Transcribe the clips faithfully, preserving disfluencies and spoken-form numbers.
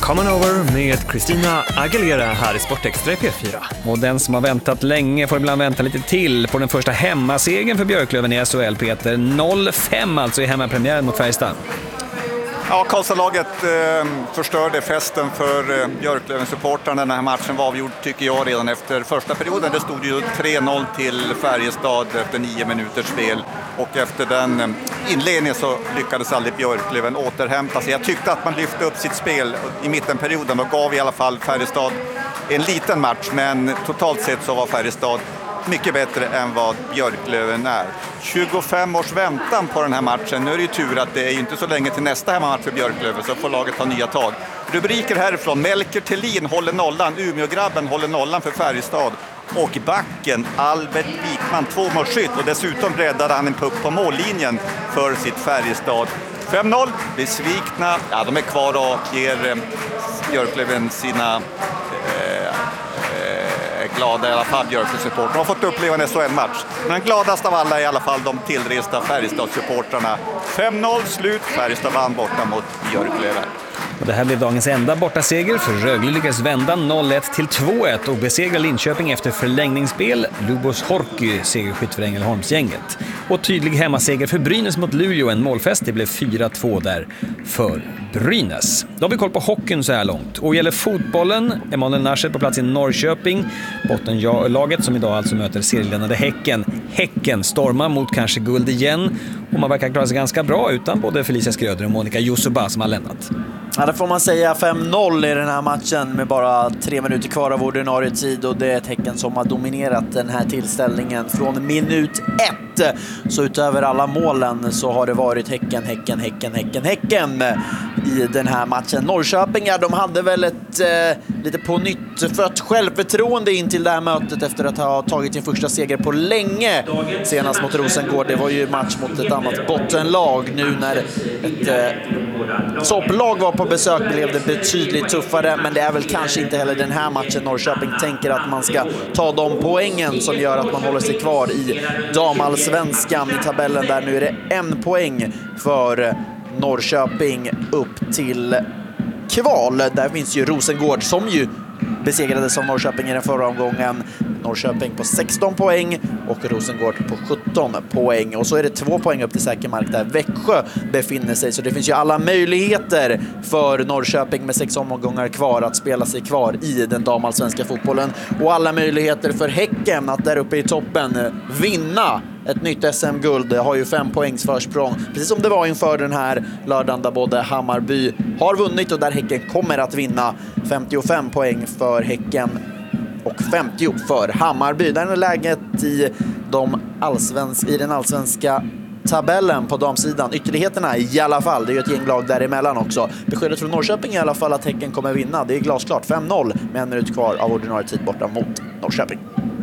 Come On Over med Christina Aguilera här i Sportextra i P fyra. Och den som har väntat länge får ibland vänta lite till på den första hemmasegern för Björklöven i S H L, Peter. noll fem alltså i hemmapremiären mot Färjestad. Ja, Karlstadlaget eh, förstörde festen för eh, Björklöven-supportrarna. Den här matchen var avgjord, tycker jag, redan efter första perioden. Det stod ju tre noll till Färjestad efter nio minuters spel. Och efter den eh, inledningen så lyckades aldrig Björklöven återhämta sig. Jag tyckte att man lyfte upp sitt spel i mittenperioden och gav i alla fall Färjestad en liten match. Men totalt sett så var Färjestad mycket bättre än vad Björklöven är. tjugofem års väntan på den här matchen. Nu är det ju tur att det är ju inte så länge till nästa hemmamatch för Björklöven, så får laget ta nya tag. Rubriker härifrån: Melker Thelin håller nollan, Umeågrabben håller nollan för Färjestad. Och backen Albert Wikman, två målskytt, och dessutom räddade han en puck på mållinjen för sitt Färjestad. fem noll, besvikna, ja, de är kvar och ger eh, Björklöven sina eh, glada i alla fall Björklöven-supportrarna. De har fått uppleva en S H L-match. Men gladast av alla är i alla fall de tillresta Färjestad-supportrarna. fem noll slut, Färjestad vann borta mot Björklöven. Och det här blev dagens enda bortaseger, för Rögle lyckas vända noll ett till två ett och besegra Linköping efter förlängningsspel. Lubos Horky segerskytt för Ängelholmsgänget. Och tydlig hemmaseger för Brynäs mot Luleå, en målfest. Det blev fyra två där för Brynäs. Då har vi koll på hockeyn så här långt. Och gäller fotbollen, Emanuel Nasher på plats i Norrköping. Bottenlaget som idag alltså möter serieledande Häcken. Häcken stormar mot kanske guld igen. Och man verkar klara sig ganska bra utan både Felicia Skröder och Monica Jusuba som har lämnat. Ja, det får man säga. fem noll i den här matchen med bara tre minuter kvar av ordinarie tid, och det är ett Häcken som har dominerat den här tillställningen från minut ett. Så utöver alla målen så har det varit Häcken, Häcken, Häcken, Häcken, Häcken i den här matchen. Norrköping, ja, de hade väl ett eh, lite på nytt fött självförtroende in till det här mötet efter att ha tagit sin första seger på länge senast mot Rosengård. Det var ju match mot ett annat bottenlag. Nu när ett eh, topplag var på besök blev det betydligt tuffare, men det är väl kanske inte heller den här matchen Norrköping tänker att man ska ta de poängen som gör att man håller sig kvar i damallsvenskan i tabellen, där nu är det en poäng för Norrköping upp till kval. Där finns ju Rosengård som ju besegrades av Norrköping i den förra omgången. Norrköping på sexton poäng och Rosengård på sjutton poäng. Och så är det två poäng upp till säker mark där Växjö befinner sig. Så det finns ju alla möjligheter för Norrköping med sex omgångar kvar att spela sig kvar i den damallsvenska fotbollen. Och alla möjligheter för Häcken att där uppe i toppen vinna ett nytt S M-guld. Det har ju fem poängs försprång, precis som det var inför den här lördagen där både Hammarby har vunnit och där Häcken kommer att vinna. femtiofem poäng för Häcken och femtio för Hammarby. Där är läget i, de allsvensk, i den allsvenska tabellen på damsidan. Ytterligheterna i alla fall. Det är ju ett gäng lag däremellan också. Beskedet från Norrköping i alla fall att Häcken kommer vinna. Det är glasklart. fem noll med en minut kvar av ordinarie tid borta mot Norrköping.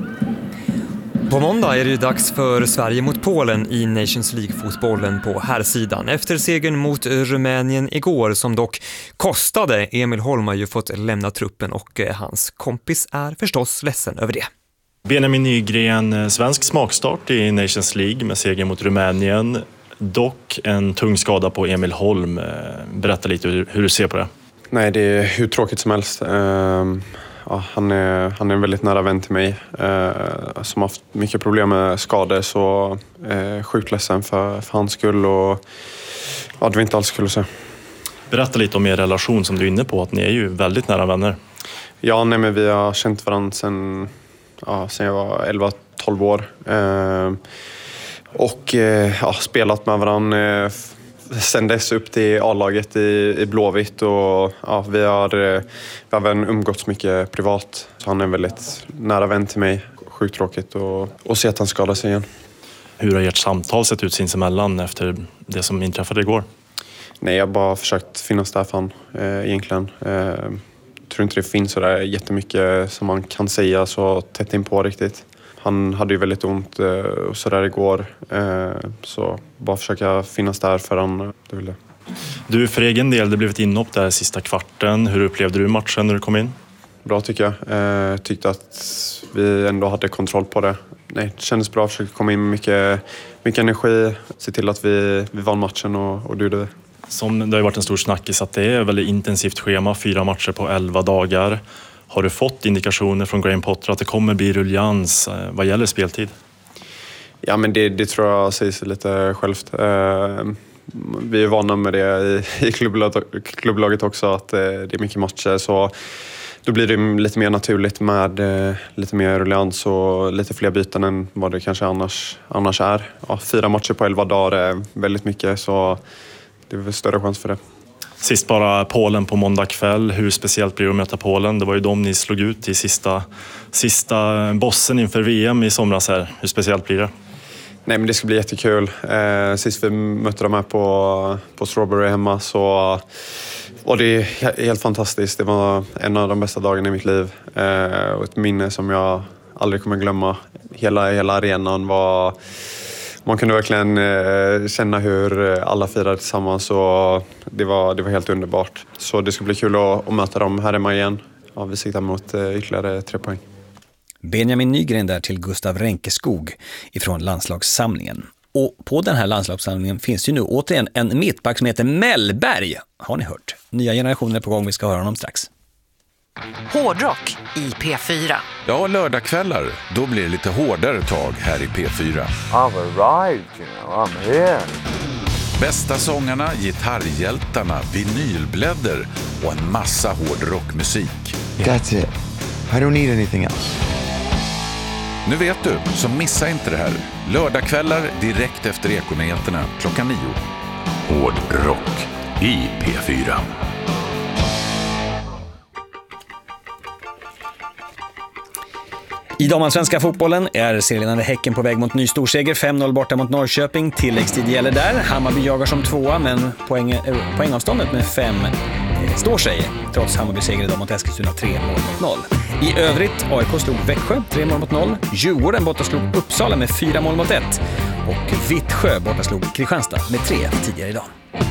På måndag är det dags för Sverige mot Polen i Nations League-fotbollen på herrsidan. Efter segern mot Rumänien igår, som dock kostade. Emil Holm har ju fått lämna truppen och hans kompis är förstås ledsen över det. Benjamin Nygren, svensk smakstart i Nations League med seger mot Rumänien. Dock en tung skada på Emil Holm. Berätta lite hur, hur du ser på det. Nej, det är hur tråkigt som helst. Uh... Ja, han, är, han är en väldigt nära vän till mig eh, som har haft mycket problem med skador, så eh, sjukt ledsen för, för hans skull, och ja, det var inte alls kul att se. Berätta lite om er relation som du är inne på, att ni är ju väldigt nära vänner. Ja, nej, men vi har känt varandra sedan, ja, sedan jag var elva tolv år eh, och eh, ja, spelat med varandra eh, sen dess upp till A-laget i, i Blåvitt, och ja, vi har, vi har även umgåtts mycket privat. Så han är en väldigt nära vän till mig. Sjukt tråkigt och, och se att han skadar sig igen. Hur har ert samtal sett ut sinsemellan efter det som inträffade igår? Nej, jag har bara försökt finnas där för han eh, egentligen. Eh, jag tror inte det finns så där jättemycket som man kan säga så tätt in på riktigt. Han hade ju väldigt ont och så där igår. Så bara försöka finnas där för han. Det vill det. Du, för egen del, det blev ett inhopp där sista kvarten. Hur upplevde du matchen när du kom in? Bra tycker jag. Jag tyckte att vi ändå hade kontroll på det. Nej, det kändes bra. Försökte komma in med mycket, mycket energi. Se till att vi, vi vann matchen och, och det gjorde vi. Som det har varit en stor snackis att det är väldigt intensivt schema, fyra matcher på elva dagar. Har du fått indikationer från Graham Potter att det kommer bli ruljans vad gäller speltid? Ja, men det, det tror jag säger sig lite självt. Vi är vana med det i, i klubblaget, klubblaget också, att det är mycket matcher, så då blir det lite mer naturligt med lite mer ruljans och lite fler byten än vad det kanske annars, annars är. Ja, fyra matcher på elva dagar är väldigt mycket, så det är väl större chans för det. Sist bara Polen på måndag kväll. Hur speciellt blir det att möta Polen? Det var ju de ni slog ut i sista, sista bossen inför V M i somras här. Hur speciellt blir det? Nej, men det ska bli jättekul. Eh, sist vi mötte dem här på, på Strawberry hemma så var det helt fantastiskt. Det var en av de bästa dagarna i mitt liv. Eh, och ett minne som jag aldrig kommer glömma. Hela, hela arenan var... Man kunde verkligen eh, känna hur alla firade tillsammans, och det var, det var helt underbart. Så det ska bli kul att, att möta dem här hemma igen. Ja, vi siktar mot eh, ytterligare tre poäng. Benjamin Nygren där till Gustav Ränkeskog ifrån landslagssamlingen. Och på den här landslagssamlingen finns ju nu återigen en mittback som heter Mellberg. Har ni hört? Nya generationer på gång, vi ska höra honom strax. Hårdrock i P fyra. Ja, lördagskvällar, då blir det lite hårdare tag här i P fyra. I've arrived, you know, I'm here. Bästa sångarna, gitarrhjältarna, vinylblädder och en massa hårdrockmusik. That's it. I don't need anything else. Nu vet du, så missa inte det här. Lördagskvällar direkt efter Ekonyheterna klockan nio. Hårdrock i P fyra. I damallsvenska fotbollen är serieledande Häcken på väg mot ny storseger, fem noll borta mot Norrköping. Tilläggstid gäller där. Hammarby jagar som tvåa, men poäng, äh, poängavståndet med fem äh, står sig, trots Hammarby seger idag mot Eskilstuna tre mål mot noll. I övrigt, A I K slog Växjö tre mål mot noll. Djurgården borta slog Uppsala med fyra mål mot ett. Och Vittsjö borta slog Kristianstad med tre tidigare idag.